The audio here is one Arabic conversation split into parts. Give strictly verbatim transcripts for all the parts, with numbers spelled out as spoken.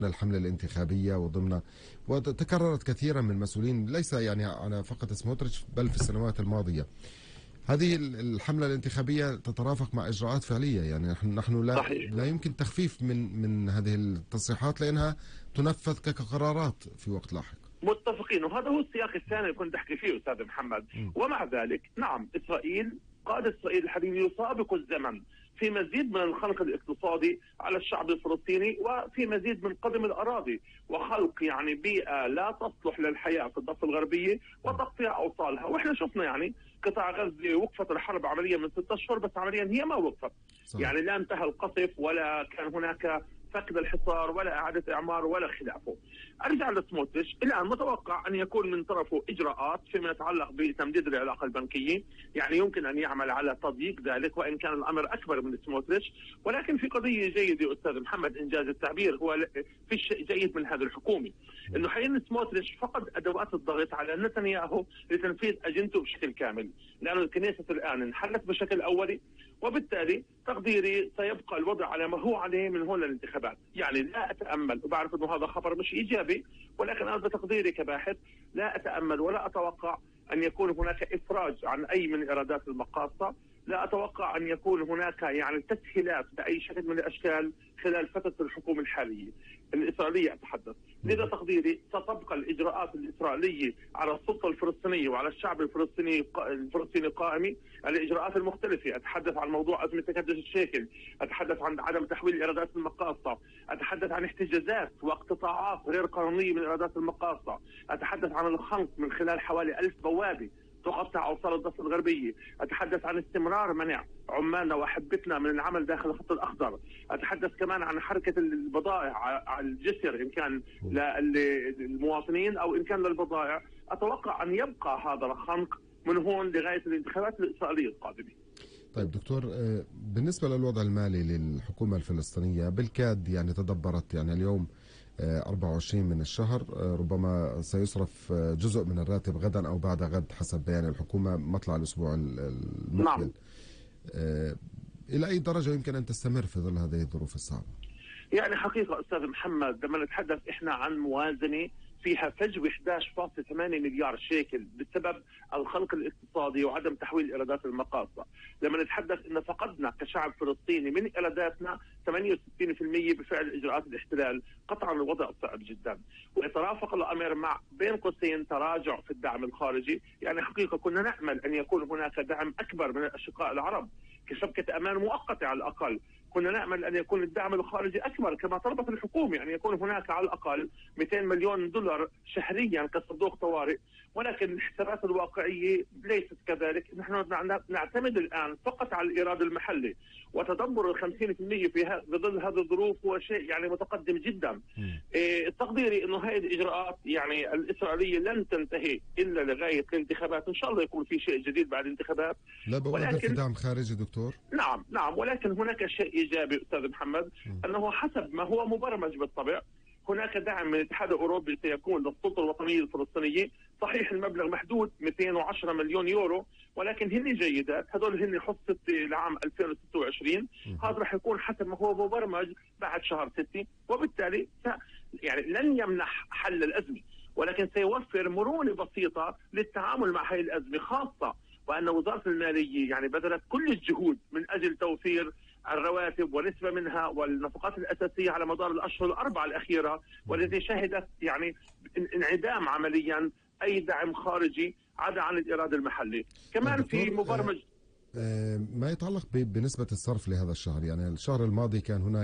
الحملة الانتخابية وضمن وتكررت كثيرا من مسؤولين، ليس يعني على فقط سموتريتش بل في السنوات الماضية. هذه الحملة الانتخابية تترافق مع إجراءات فعلية، يعني نحن نحن لا صحيح. لا يمكن تخفيف من من هذه التصريحات لأنها تنفذ كقرارات في وقت لاحق. متفقين، وهذا هو السياق الثاني اللي كنت أحكي فيه أستاذ محمد. م. ومع ذلك نعم، إسرائيل قادة إسرائيل الحديث يسابق الزمن في مزيد من الخنق الاقتصادي على الشعب الفلسطيني، وفي مزيد من قدم الأراضي وخلق يعني بيئة لا تصلح للحياة في الضفة الغربية وتقطيع أوصالها. وإحنا شفنا يعني قطاع غزة وقفت الحرب عمليا من ستة أشهر، بس عمليا هي ما وقفت. صحيح. يعني لا انتهى القصف ولا كان هناك فقد الحصار ولا إعادة إعمار ولا خلافه. أرجع لسموتريتش، الآن متوقع أن يكون من طرفه إجراءات فيما يتعلق بتمديد العلاقة البنكية، يعني يمكن أن يعمل على تضييق ذلك وإن كان الأمر أكبر من سموتريتش. ولكن في قضية جيدة أستاذ محمد، إنجاز التعبير، هو في شيء جيد من هذا الحكومة، أنه حين سموتريتش فقد أدوات الضغط على نتنياهو لتنفيذ أجندته بشكل كامل، لأن الكنيسة الآن انحلت بشكل أولي، وبالتالي تقديري سيبقى الوضع على ما هو عليه من هون للانتخابات. يعني لا أتأمل، وبعرف أنه هذا خبر مش إيجابي، ولكن أنا بتقديري كباحث لا أتأمل ولا أتوقع أن يكون هناك إفراج عن أي من إيرادات المقاصة. لا أتوقع أن يكون هناك يعني تسهيلات بأي شكل من الأشكال خلال فترة الحكومة الحالية الإسرائيلية أتحدث. لذا تقديري ستبقى الإجراءات الإسرائيلية على السلطة الفلسطينية وعلى الشعب الفلسطيني الفلسطيني قائمة. الإجراءات المختلفة، أتحدث عن موضوع أزمة تكدس الشيكل، أتحدث عن عدم تحويل إيرادات المقاصة، أتحدث عن احتجازات واقتطاعات غير قانونية من إيرادات المقاصة، أتحدث عن الخنق من خلال حوالي ألف بوابة تقطع أوصال الضفة الغربية، أتحدث عن استمرار منع عمالنا وأحبتنا من العمل داخل الخط الأخضر، أتحدث كمان عن حركة البضائع على الجسر إن كان للمواطنين أو إن كان للبضائع. أتوقع أن يبقى هذا الخنق من هون لغاية الانتخابات الإسرائيلية القادمة. طيب دكتور، بالنسبة للوضع المالي للحكومة الفلسطينية بالكاد يعني تدبرت، يعني اليوم أربعة وعشرين من الشهر، ربما سيصرف جزء من الراتب غدا أو بعد غد حسب بيان الحكومة مطلع الأسبوع المقبل. نعم. إلى أي درجة يمكن أن تستمر في ظل هذه الظروف الصعبة؟ يعني حقيقة أستاذ محمد، لما نتحدث إحنا عن موازنة فيها فجوة أحد عشر فاصلة ثمانية مليار شيكل بسبب الخنق الاقتصادي وعدم تحويل إيرادات المقاصة. لما نتحدث إن فقدنا كشعب فلسطيني من إيراداتنا ثمانية وستين بالمئة بفعل إجراءات الاحتلال، قطعا الوضع صعب جدا. ويترافق الأمر مع بين قوسين تراجع في الدعم الخارجي. يعني حقيقة كنا نأمل أن يكون هناك دعم أكبر من الأشقاء العرب كشبكة أمان مؤقتة على الأقل. كنا نأمل أن يكون الدعم الخارجي أكبر كما طلبت الحكومة، يعني يكون هناك على الأقل مئتين مليون دولار شهريا كصندوق طوارئ. ولكن الحسابات الواقعية ليست كذلك. نحن نعتمد الآن فقط على الإيراد المحلي، وتدبر الخمسين بالمئة في ظل هذه الظروف هو شيء يعني متقدم جدا. إيه تقديري أنه هذه الإجراءات يعني الإسرائيلية لن تنتهي إلا لغاية الانتخابات. إن شاء الله يكون في شيء جديد بعد الانتخابات. لا بقدر في دعم خارجي دكتور؟ نعم نعم، ولكن هناك شيء إيجابي أستاذ محمد، أنه حسب ما هو مبرمج بالطبع هناك دعم من الاتحاد الأوروبي سيكون للسلطة الوطنية الفلسطينية. صحيح المبلغ محدود مئتين وعشرة مليون يورو، ولكن هن جيدات. هذول هن حصة لعام ألفين وستة وعشرين. هذا رح يكون حسب ما هو مبرمج بعد شهر ستة، وبالتالي يعني لن يمنح حل الأزمة، ولكن سيوفر مرونة بسيطة للتعامل مع هذه الأزمة، خاصة وأن وزارة المالية يعني بذلت كل الجهود من أجل توفير الرواتب ونسبة منها والنفقات الأساسية على مدار الأشهر الأربعة الأخيرة، والتي شهدت يعني انعدام عمليا أي دعم خارجي عدا عن الإيراد المحلي. كمان في مبرمج ما يتعلق بنسبة الصرف لهذا الشهر. يعني الشهر الماضي كان هناك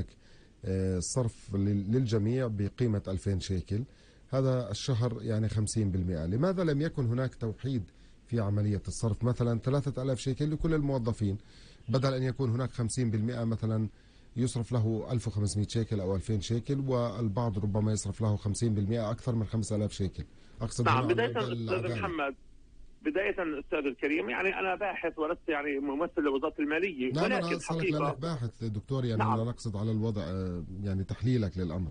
صرف للجميع بقيمة ألفين شيكل، هذا الشهر يعني خمسين بالمئة. لماذا لم يكن هناك توحيد في عملية الصرف؟ مثلا ثلاثة آلاف شيكل لكل الموظفين، بدل أن يكون هناك خمسين بالمئة مثلا يصرف له ألف وخمسمئة شيكل أو ألفين شيكل، والبعض ربما يصرف له خمسين بالمئة أكثر من خمسة آلاف شيكل. أقصد نعم. بداية أستاذ محمد، بداية أستاذ الكريم، يعني أنا باحث ولست يعني ممثل لوزارة المالية. لا ولكن أنا حقيقة لأنك باحث دكتور، يعني نعم. أنا نقصد على الوضع يعني تحليلك للأمر.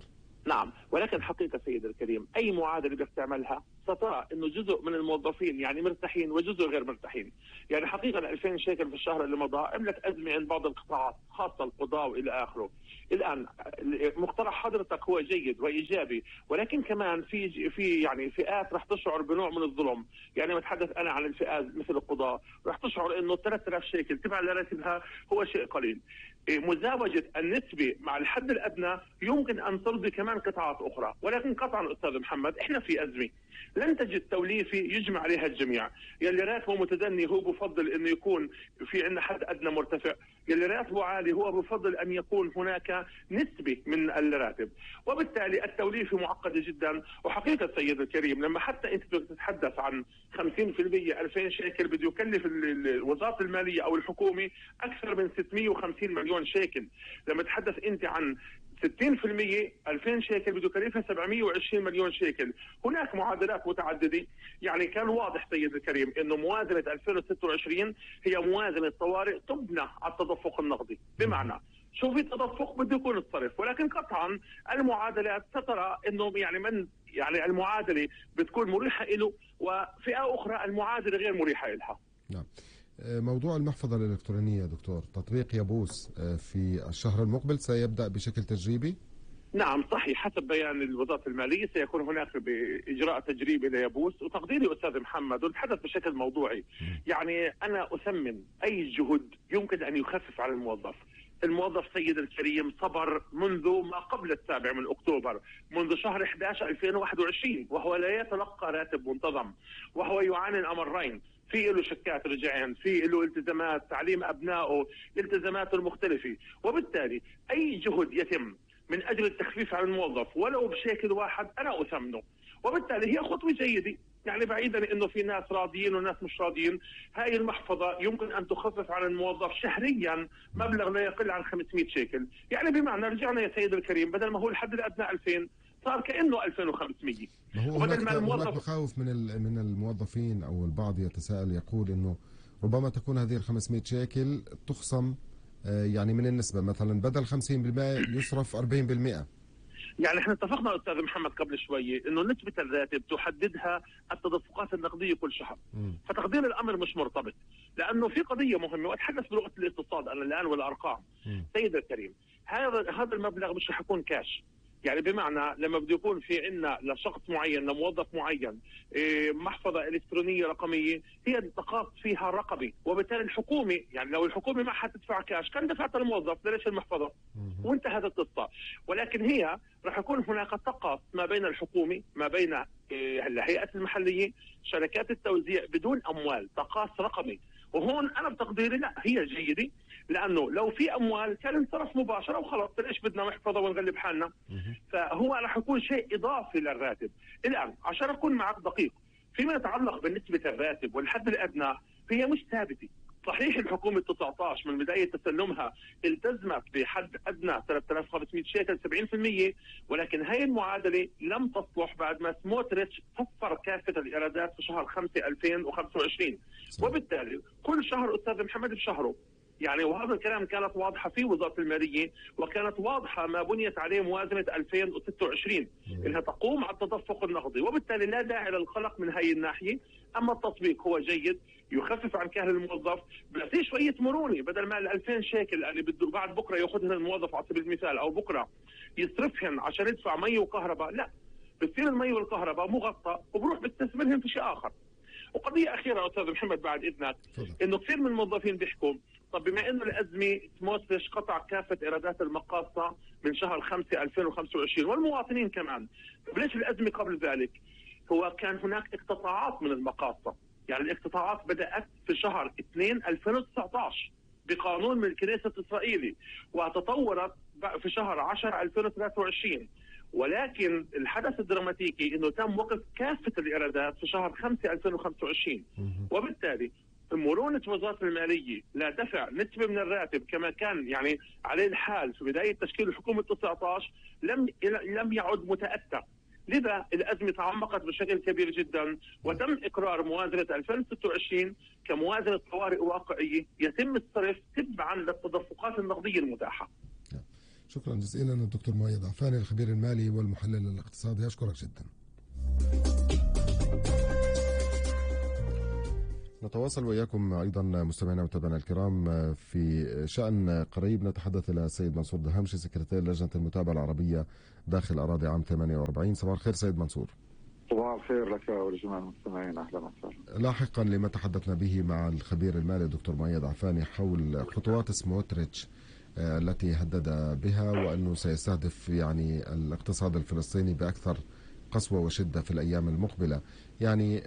نعم، ولكن حقيقة سيدي الكريم أي معادلة بيستعملها سترى أنه جزء من الموظفين يعني مرتاحين وجزء غير مرتاحين. يعني حقيقة ألفين شيكل في الشهر اللي مضى عملت أزمة عند بعض القطاعات خاصة القضاء وإلى آخره. الآن مقترح حضرتك هو جيد وإيجابي، ولكن كمان في في يعني فئات رح تشعر بنوع من الظلم. يعني بتحدث أنا عن الفئات مثل القضاء رح تشعر أنه ثلاثة آلاف شيكل تبع لراتبها هو شيء قليل. مزاوجة النسبة مع الحد الأدنى يمكن أن ترضي كمان قطاعات أخرى، ولكن قطعا أستاذ محمد إحنا في أزمة لن تجد توليفة يجمع عليها الجميع. يلي راتبه متدني هو بفضل أنه يكون في عندنا حد أدنى مرتفع، يلي راتبه عالي هو بفضل أن يكون هناك نسبة من الراتب، وبالتالي التوليفة معقدة جدا. وحقيقة سيد الكريم لما حتى أنت تتحدث عن خمسين بالمئة ألفين شيكل بده يكلف وزارة المالية أو الحكومة أكثر من ستمئة وخمسين مليون شيكل. لما تحدث أنت عن ستين بالمئة ألفين شيكل بده يكلفها سبعمئة وعشرين مليون شيكل. هناك معادلات متعددة. يعني كان واضح سيد الكريم انه موازنة ألفين وستة وعشرين هي موازنة طوارئ تبنى على التدفق النقدي، بمعنى شو في تدفق بده يكون الصرف، ولكن قطعا المعادلات سترى انه يعني من يعني المعادلة بتكون مريحة له وفئة اخرى المعادلة غير مريحة لها. نعم. موضوع المحفظة الإلكترونية دكتور، تطبيق يبوس في الشهر المقبل سيبدأ بشكل تجريبي؟ نعم صحيح، حسب بيان وزارة المالية سيكون هناك بإجراء تجريبي ليبوس. وتقديري أستاذ محمد ونتحدث بشكل موضوعي، يعني أنا أثمن أي جهد يمكن أن يخفف على الموظف. الموظف سيد الكريم صبر منذ ما قبل السابع من أكتوبر، منذ شهر أحد عشر ألفين وواحد وعشرين، وهو لا يتلقى راتب منتظم، وهو يعاني الأمرين، في له شيكات رجعين، في له التزامات تعليم أبنائه، التزاماته المختلفة. وبالتالي أي جهد يتم من أجل التخفيف على الموظف ولو بشكل واحد أنا أثمنه، وبالتالي هي خطوة جيدة. يعني بعيدا انه في ناس راضيين وناس مش راضيين، هاي المحفظة يمكن ان تخفف على الموظف شهريا مبلغ لا يقل عن خمسمئة شيكل. يعني بمعنى رجعنا يا سيد الكريم بدل ما هو الحد الادنى ألفين صار كانه ألفين وخمسمئة. وبدل ما الموظف هناك مخاوف من من الموظفين او البعض يتساءل يقول انه ربما تكون هذه ال خمسمئة شيكل تخصم يعني من النسبة، مثلا بدل خمسين بالمئة يصرف أربعين بالمئة. يعني احنا اتفقنا استاذ محمد قبل شويه انه نسبه الراتب تحددها التدفقات النقديه كل شهر، م. فتقدير الامر مش مرتبط، لانه في قضيه مهمه واتحدث بلغه الاقتصاد انا الان والارقام. م. سيد الكريم هذا هذا المبلغ مش رح يكون كاش. يعني بمعنى لما بده يكون في عندنا لشخص معين لموظف معين محفظه الكترونيه رقميه هي التقاط فيها رقمي، وبالتالي الحكومه يعني لو الحكومه ما حتدفع كاش كان دفعت الموظف ليش المحفظه وانتهت القصه. ولكن هي راح يكون هناك تقاط ما بين الحكومه ما بين الهيئات المحليه شركات التوزيع بدون اموال، تقاط رقمي. وهون انا بتقديري لا هي جيده، لانه لو في اموال كان انصرف مباشره وخلص ليش بدنا محفظه ونغلب حالنا. فهو راح يكون شيء اضافي للراتب. الان عشان اكون معك دقيق فيما يتعلق بالنسبه الراتب والحد الادنى هي مش ثابته. صحيح الحكومه تسعة عشر من بدايه تسلمها التزمت بحد ادنى ثلاثة آلاف وخمسمئة شيكل سبعين بالمئة، ولكن هاي المعادله لم تصلح بعد ما سموتريتش صفر كافه الايرادات في شهر خمسة ألفين وخمسة وعشرين. وبالتالي كل شهر استاذ محمد بشهره. يعني وهذا الكلام كانت واضحه في وزاره الماليه، وكانت واضحه ما بنيت عليه موازنه ألفين وستة وعشرين انها تقوم على التدفق النقدي، وبالتالي لا داعي للقلق من هاي الناحيه. اما التطبيق هو جيد يخفف عن كاهل الموظف، بس شويه مرونه بدل ما ال ألفين شيكل اللي بده بعد بكره ياخذها الموظف على سبيل المثال او بكره يصرفهم عشان يدفع مي وكهرباء، لا بتصير المي والكهرباء مغطى وبروح بتستثمرهم في شيء اخر. وقضيه اخيره استاذ محمد بعد اذنك، انه كثير من الموظفين بيحكوا طب بما انه الازمه سموتريتش قطع كافه ايرادات المقاصه من شهر خمسة ألفين وخمسة وعشرين والمواطنين كمان، ليش الازمه قبل ذلك؟ هو كان هناك اقتطاعات من المقاصه، يعني الاقتطاعات بدات في شهر اثنين ألفين وتسعة عشر بقانون من الكنيسة الاسرائيلي، وتطورت في شهر عشرة ألفين وثلاثة وعشرين. ولكن الحدث الدراماتيكي انه تم وقف كافه الايرادات في شهر خمسة ألفين وخمسة وعشرين، وبالتالي مرونة وزارة المالية لا دفع نسبة من الراتب كما كان يعني عليه الحال في بداية تشكيل الحكومة تسعة عشر لم لم يعد متأتى. لذا الأزمة تعمقت بشكل كبير جدا، وتم إقرار موازنة ألفين وستة وعشرين كموازنة طوارئ واقعية يتم الصرف تبعا للتدفقات النقدية المتاحة. شكرا جزيلا الدكتور مؤيد عفاني الخبير المالي والمحلل الاقتصادي، أشكرك جدا. نتواصل وإياكم أيضا مستمعينا ومتابعينا الكرام في شأن قريب. نتحدث إلى السيد منصور دهامشي سكرتير لجنة المتابعة العربية داخل أراضي عام ثمانية وأربعين. صباح الخير سيد منصور. صباح الخير لك ولجميع المستمعين، أهلا وسهلا. لاحقا لما تحدثنا به مع الخبير المالي الدكتور مؤيد عفاني حول خطوات سموتريتش التي هدد بها وأنه سيستهدف يعني الاقتصاد الفلسطيني بأكثر قسوة وشدة في الأيام المقبلة، يعني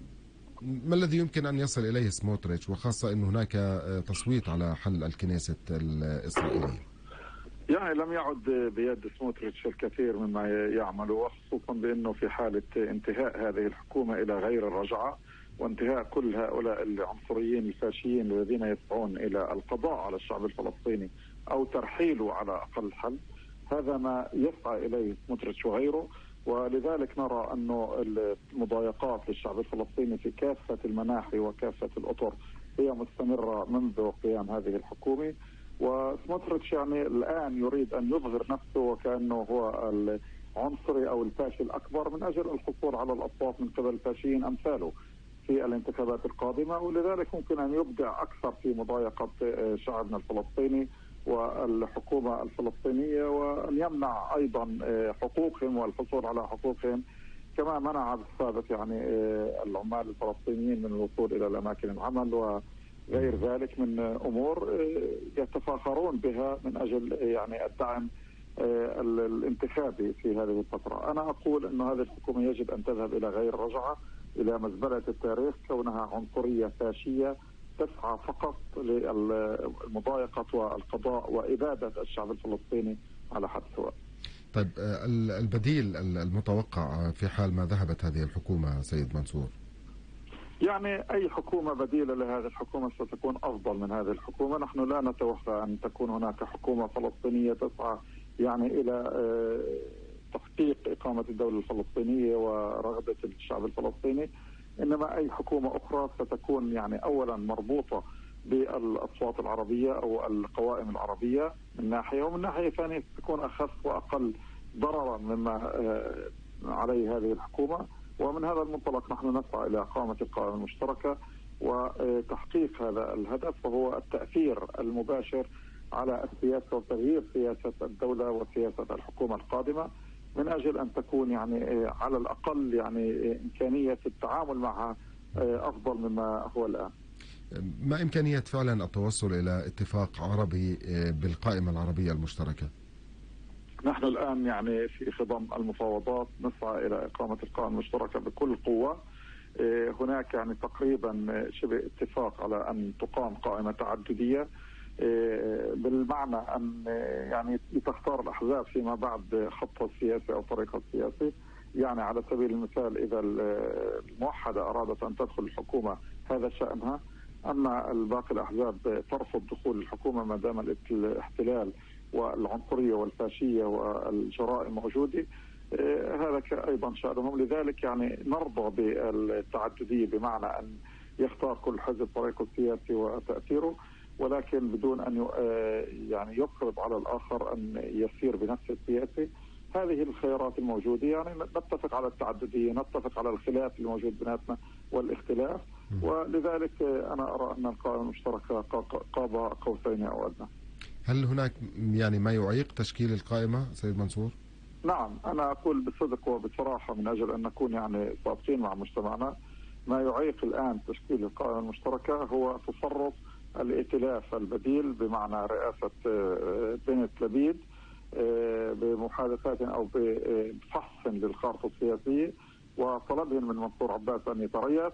ما الذي يمكن أن يصل إليه سموتريتش، وخاصة أن هناك تصويت على حل الكنيست الإسرائيلية؟ يعني لم يعد بيد سموتريتش الكثير مما يعمل، وخصوصا بأنه في حالة انتهاء هذه الحكومة إلى غير الرجعة وانتهاء كل هؤلاء العنصريين الفاشيين الذين يسعون إلى القضاء على الشعب الفلسطيني أو ترحيله على أقل حل، هذا ما يسعى إليه سموتريتش وغيره. ولذلك نرى أنه المضايقات للشعب الفلسطيني في كافة المناحي وكافة الأطر هي مستمرة منذ قيام هذه الحكومة. وسموتريتش يعني الآن يريد أن يظهر نفسه وكأنه هو العنصري أو الفاشي الأكبر من أجل الحصول على الأصوات من قبل الفاشيين أمثاله في الانتخابات القادمة، ولذلك ممكن أن يبدع أكثر في مضايقة شعبنا الفلسطيني والحكومة الفلسطينية، وأن يمنع أيضا حقوقهم والحصول على حقوقهم كما منع بالسابق يعني العمال الفلسطينيين من الوصول إلى الأماكن العمل وغير ذلك من أمور يتفاخرون بها من أجل يعني الدعم الانتخابي في هذه الفترة. أنا أقول أن هذه الحكومة يجب أن تذهب إلى غير رجعة، إلى مزبلة التاريخ، كونها عنصرية فاشية تسعى فقط للمضايقة والقضاء وإبادة الشعب الفلسطيني على حد سواء. طيب البديل المتوقع في حال ما ذهبت هذه الحكومة سيد منصور؟ يعني أي حكومة بديلة لهذه الحكومة ستكون أفضل من هذه الحكومة. نحن لا نتوقع أن تكون هناك حكومة فلسطينية تسعى يعني إلى تحقيق إقامة الدولة الفلسطينية ورغبة الشعب الفلسطيني، إنما أي حكومة أخرى ستكون يعني أولا مربوطة بالأصوات العربية أو القوائم العربية من ناحية، ومن ناحية ثانية ستكون أخف وأقل ضررا مما عليه هذه الحكومة. ومن هذا المنطلق نحن نسعى إلى إقامة القائمة المشتركة وتحقيق هذا الهدف، وهو التأثير المباشر على السياسة وتغيير سياسة الدولة وسياسة الحكومة القادمة من أجل أن تكون يعني على الأقل يعني إمكانية التعامل معها أفضل مما هو الآن. ما إمكانية فعلا التوصل إلى اتفاق عربي بالقائمة العربية المشتركة؟ نحن الآن يعني في خضم المفاوضات نسعى إلى إقامة القائمة المشتركة بكل قوة. هناك يعني تقريبا شبه اتفاق على أن تقام قائمة تعددية، بالمعنى أن يعني تختار الأحزاب فيما بعد خطها السياسي أو طريقها السياسي. يعني على سبيل المثال إذا الموحدة أرادت أن تدخل الحكومة هذا شأنها، أما الباقي الأحزاب ترفض دخول الحكومة ما دام الاحتلال والعنصرية والفاشية والجرائم موجودة، هذا أيضا شأنهم. لذلك يعني نرضى بالتعددية بمعنى أن يختار كل حزب طريقه السياسي وتأثيره، ولكن بدون أن يعني يفرض على الآخر أن يسير بنفس السياسي. هذه الخيارات الموجودة، يعني نتفق على التعددية، نتفق على الخلاف الموجود بيناتنا والاختلاف، ولذلك أنا أرى أن القائمة المشتركة قاب قوسين أو أدنى. هل هناك يعني ما يعيق تشكيل القائمة سيد منصور؟ نعم، أنا أقول بصدق وبصراحة من أجل أن نكون يعني صادقين مع مجتمعنا، ما يعيق الآن تشكيل القائمة المشتركة هو تصرف الائتلاف البديل بمعنى رئاسة بنت لبيد بمحادثات أو بفحص للخارطة السياسية وطلبهم من منصور عباس أن يتريث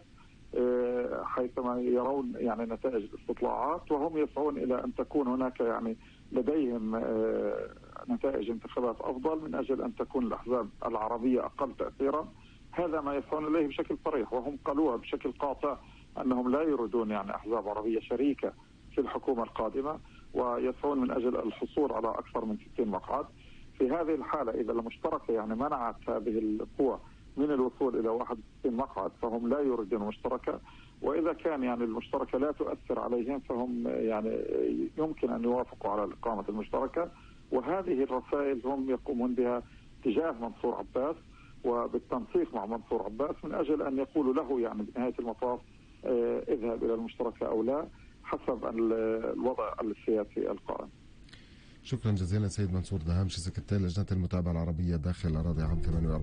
حيثما يرون يعني نتائج الاستطلاعات، وهم يسعون إلى أن تكون هناك يعني لديهم نتائج انتخابات أفضل من أجل أن تكون الأحزاب العربية أقل تأثيرا. هذا ما يسعون إليه بشكل صريح، وهم قالوها بشكل قاطع أنهم لا يريدون يعني أحزاب عربية شريكة في الحكومة القادمة، ويسعون من أجل الحصول على أكثر من ستين مقعد. في هذه الحالة إذا المشتركة يعني منعت هذه القوى من الوصول إلى واحد وستين مقعد فهم لا يريدون مشتركة، وإذا كان يعني المشتركة لا تؤثر عليهم فهم يعني يمكن أن يوافقوا على الإقامة المشتركة. وهذه الرسائل هم يقومون بها تجاه منصور عباس وبالتنسيق مع منصور عباس من أجل أن يقولوا له يعني بنهاية المطاف اه اذهب إلى المشتركة أو لا حسب الوضع السياسي القائم. شكرا جزيلا سيد منصور دهامشي، سكرتير لجنة المتابعة العربية داخل أراضي عام ثمانية وأربعين.